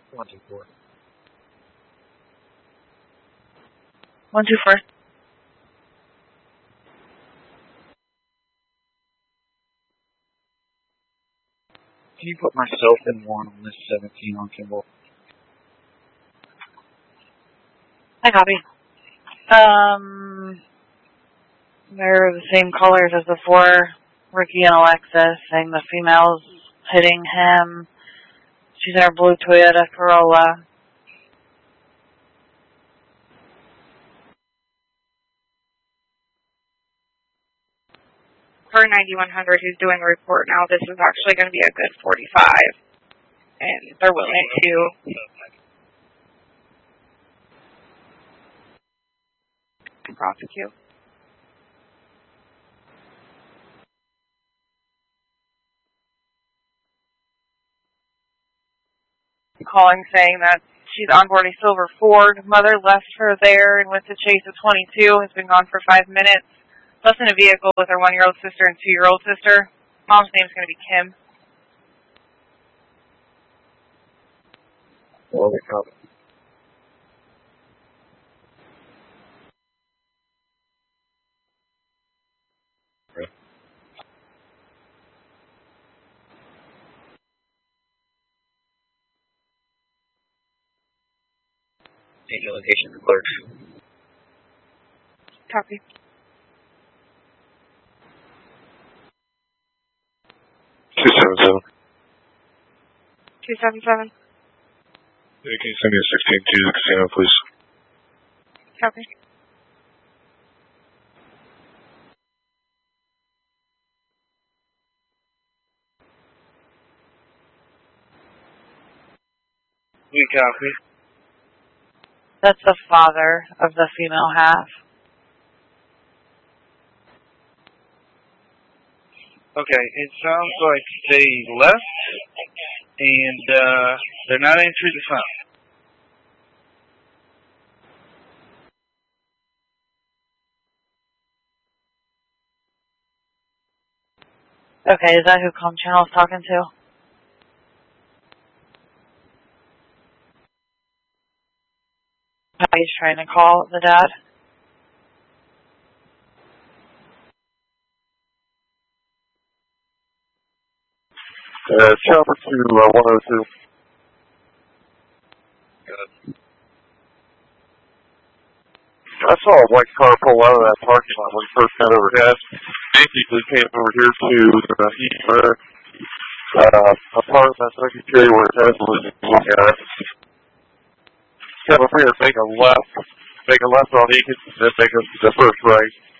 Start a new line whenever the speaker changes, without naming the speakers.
124.
124.
Can you put myself in one on this 17 on Kimball?
I copy. They're the same colors as before. Ricky and Alexis, saying the female's hitting him. She's in her blue Toyota Corolla.
For 9100, who's doing a report now, this is actually going to be a good 45. And they're willing to prosecute. Calling saying that she's on board a silver Ford. Mother left her there and went to chase a 22. Has been gone for 5 minutes. Left in a vehicle with her 1-year-old sister and 2-year-old sister. Mom's name is going to be Kim.
Well, we copy. Change your location to clerk.
Copy.
Two seven seven.
277.
Yeah, can you send me a 16 to the casino, please?
Copy.
We copy.
That's the father of the female half.
Okay, it sounds like they left, and they're not answering the phone.
Okay, is that who Com Channel's talking to? He's trying to call the dad.
Chopper to 102.
Good.
I saw a white car pull out of that parking lot when we first got overhead. Basically came over here to the east apartment secretary where Ted was at. Come over here, make a left on Egan, then make the first right.